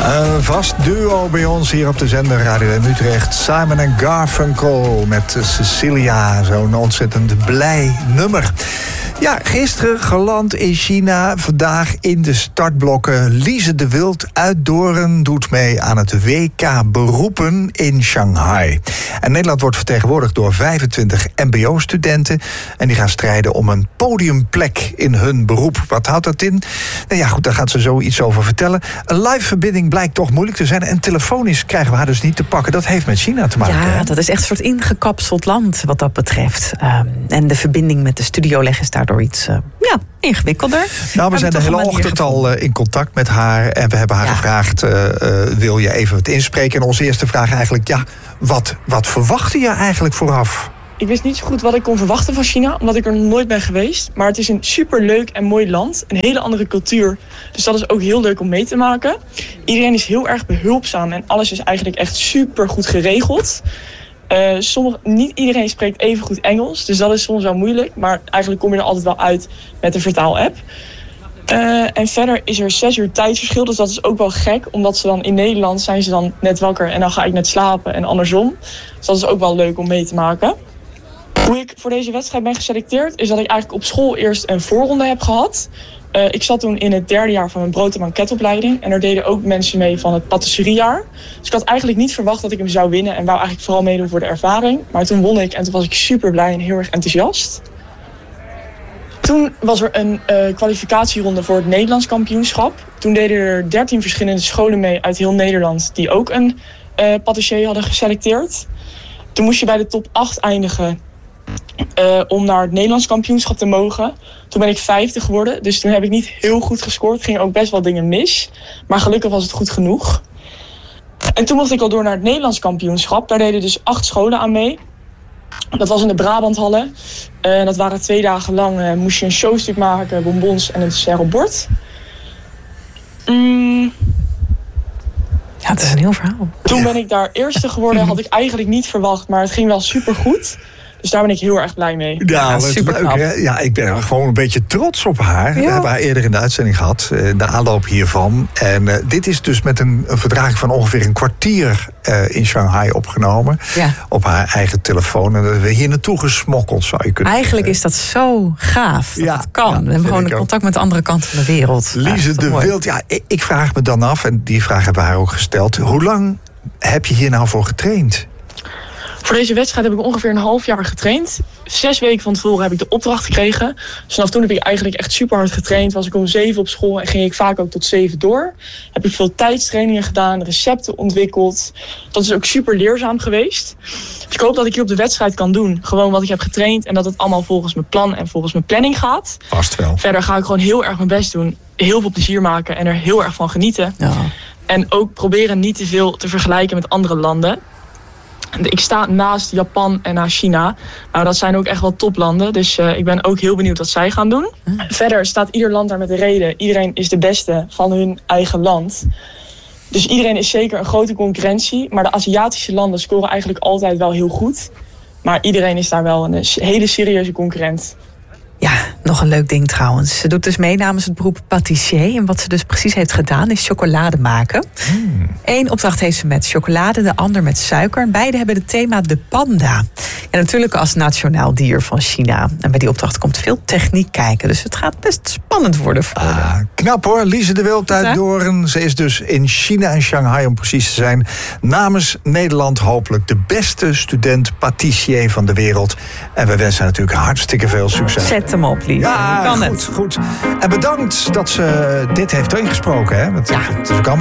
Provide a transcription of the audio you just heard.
Een vast duo bij ons hier op de zender Radio in Utrecht. Simon en Garfunkel met Cecilia. Zo'n ontzettend blij nummer. Ja, gisteren geland in China. Vandaag in de startblokken. Lize de Wild uit Doorn doet mee aan het WK beroepen in Shanghai. En Nederland wordt vertegenwoordigd door 25 mbo-studenten. En die gaan strijden om een podiumplek in hun beroep. Wat houdt dat in? Nou ja, goed, daar gaat ze zo iets over vertellen. Een live verbinding blijkt toch moeilijk te zijn. En telefonisch krijgen we haar dus niet te pakken. Dat heeft met China te maken. Ja, hè? dat is echt een soort ingekapseld land wat dat betreft. En de verbinding met de studioleg is daardoor iets ingewikkelder. Nou, we zijn de hele ochtend al in contact met haar. En we hebben haar gevraagd, wil je even wat inspreken? En onze eerste vraag eigenlijk, wat verwachtte je eigenlijk vooraf? Ik wist niet zo goed wat ik kon verwachten van China, omdat ik er nog nooit ben geweest. Maar het is een superleuk en mooi land, een hele andere cultuur. Dus dat is ook heel leuk om mee te maken. Iedereen is heel erg behulpzaam en alles is eigenlijk echt super goed geregeld. Niet iedereen spreekt even goed Engels, dus dat is soms wel moeilijk. Maar eigenlijk kom je er altijd wel uit met de vertaal-app. En verder is er 6 uur tijdsverschil, dus dat is ook wel gek. Omdat ze dan in Nederland zijn ze dan net wakker en dan ga ik net slapen en andersom. Dus dat is ook wel leuk om mee te maken. Hoe ik voor deze wedstrijd ben geselecteerd is dat ik eigenlijk op school eerst een voorronde heb gehad. Ik zat toen in het 3e jaar van mijn brood- en banketopleiding. En er deden ook mensen mee van het patisseriejaar. Dus ik had eigenlijk niet verwacht dat ik hem zou winnen. En wou eigenlijk vooral meedoen voor de ervaring. Maar toen won ik en toen was ik super blij en heel erg enthousiast. Toen was er een kwalificatieronde voor het Nederlands kampioenschap. Toen deden er 13 verschillende scholen mee uit heel Nederland die ook een patissier hadden geselecteerd. Toen moest je bij de top 8 eindigen om naar het Nederlands kampioenschap te mogen. Toen ben ik 5e geworden, dus toen heb ik niet heel goed gescoord. Er gingen ook best wel dingen mis, maar gelukkig was het goed genoeg. En toen mocht ik al door naar het Nederlands kampioenschap. Daar deden dus 8 scholen aan mee. Dat was in de Brabanthallen. Dat waren 2 dagen lang. Moest je een showstuk maken, bonbons en een dessert op bord. Ja, het is een heel verhaal. Toen ben ik daar eerste geworden. Had ik eigenlijk niet verwacht, maar het ging wel supergoed. Dus daar ben ik heel erg blij mee. Ja, super leuk, hè? Ja, ik ben gewoon een beetje trots op haar. We hebben haar eerder in de uitzending gehad, de aanloop hiervan. En dit is dus met een verdraging van ongeveer een kwartier in Shanghai opgenomen. Ja. Op haar eigen telefoon. En dat we hier naartoe gesmokkeld, zou je kunnen Eigenlijk is dat zo gaaf dat het kan. We hebben gewoon een contact met de andere kant van de wereld. Lize de Wild, ik vraag me dan af, en die vraag hebben we haar ook gesteld. Hoe lang heb je hier nou voor getraind? Voor deze wedstrijd heb ik ongeveer een half jaar getraind. 6 weken van tevoren heb ik de opdracht gekregen. Dus vanaf toen heb ik eigenlijk echt super hard getraind. Was ik om 7 op school en ging ik vaak ook tot 7 door. Heb ik veel tijdstrainingen gedaan, recepten ontwikkeld. Dat is ook super leerzaam geweest. Dus ik hoop dat ik hier op de wedstrijd kan doen. Gewoon wat ik heb getraind en dat het allemaal volgens mijn plan en volgens mijn planning gaat. Vast wel. Verder ga ik gewoon heel erg mijn best doen. Heel veel plezier maken en er heel erg van genieten. Ja. En ook proberen niet te veel te vergelijken met andere landen. Ik sta naast Japan en naast China. Nou, dat zijn ook echt wel toplanden. Dus ik ben ook heel benieuwd wat zij gaan doen. Verder staat ieder land daar met een reden. Iedereen is de beste van hun eigen land. Dus iedereen is zeker een grote concurrentie. Maar de Aziatische landen scoren eigenlijk altijd wel heel goed. Maar iedereen is daar wel een hele serieuze concurrent. Ja, nog een leuk ding trouwens. Ze doet dus mee namens het beroep patissier. En wat ze dus precies heeft gedaan is chocolade maken. Eén opdracht heeft ze met chocolade, de ander met suiker. En beide hebben het thema de panda. En natuurlijk als nationaal dier van China. En bij die opdracht komt veel techniek kijken. Dus het gaat best spannend worden voor haar. Knap hoor, Lize de Wild uit Doorn. Ze is dus in China en Shanghai om precies te zijn. Namens Nederland hopelijk de beste student patissier van de wereld. En we wensen natuurlijk hartstikke veel succes. Zet hem op, Lies. Ja, kan goed. En bedankt dat ze dit heeft ingesproken. Hè? Het is ook allemaal